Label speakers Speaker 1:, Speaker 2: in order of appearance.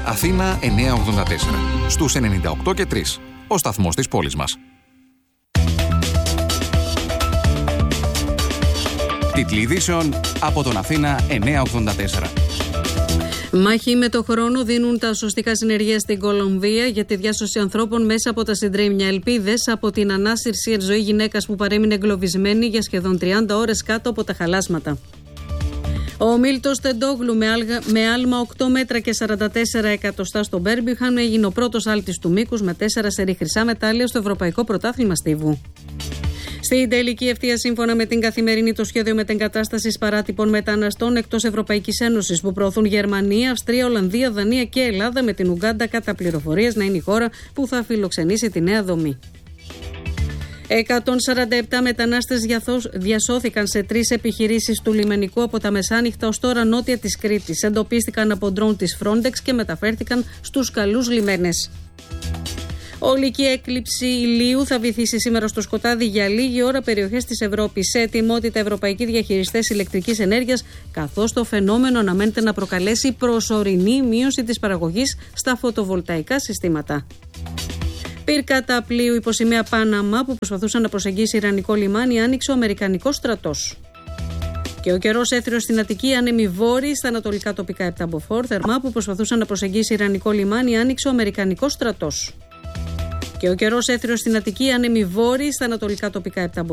Speaker 1: Αθήνα 984. Στους 98 και 3. Ο σταθμός της πόλης μας. Τίτλοι ειδήσεων από τον Αθήνα 984.
Speaker 2: Μάχη με το χρόνο δίνουν τα σωστικά συνεργεία στην Κολομβία για τη διάσωση ανθρώπων μέσα από τα συντρίμμια. Ελπίδες από την ανάσυρση εν ζωή γυναίκας που παρέμεινε εγκλωβισμένη για σχεδόν 30 ώρες κάτω από τα χαλάσματα. Ο Μίλτος Τεντόγλου με άλμα 8 μέτρα και 44 εκατοστά στο Μπέρμπιχαμ έγινε ο πρώτος άλτης του μήκους με 4 σερί χρυσά μετάλλια στο Ευρωπαϊκό Πρωτάθλημα Στίβου. Στην τελική ευθεία, σύμφωνα με την Καθημερινή, το σχέδιο μετεγκατάστασης παράτυπων μεταναστών εκτός Ευρωπαϊκής Ένωσης που προωθούν Γερμανία, Αυστρία, Ολλανδία, Δανία και Ελλάδα, με την Ουγκάντα κατά πληροφορίες να είναι η χώρα που θα φιλοξενήσει τη νέα δομή. 147 μετανάστες διασώθηκαν σε 3 επιχειρήσεις του λιμενικού από τα μεσάνυχτα ως τώρα νότια της Κρήτης. Εντοπίστηκαν από ντρόουν της Frontex και μεταφέρθηκαν στους καλούς λιμένες. Ολική έκλειψη ηλίου θα βυθίσει σήμερα στο σκοτάδι για λίγη ώρα περιοχές της Ευρώπης. Σε ετοιμότητα ευρωπαϊκοί διαχειριστές ηλεκτρικής ενέργειας, καθώς το φαινόμενο αναμένεται να προκαλέσει προσωρινή μείωση της παραγωγής στα φωτοβολταϊκά συστήματα. Πυρκάτα πλοίου υποσημαία Πάναμα που προσπαθούσαν να προσεγγίσει ιρανικό λιμάνι άνοιξε ο αμερικανικός στρατός. Και ο καιρός έθριος στην Αττική, άνεμοι βόρειοι στα ανατολικά τοπικά επταμποφόρ. Θερμά που προσπαθούσαν να προσεγγίσει ιρανικό λιμάνι άνοιξε ο αμερικανικός στρατός. Και ο καιρός έθριος στην Αττική, άνεμοι βόρειοι στα ανατολικά τοπικά επταμποφόρ.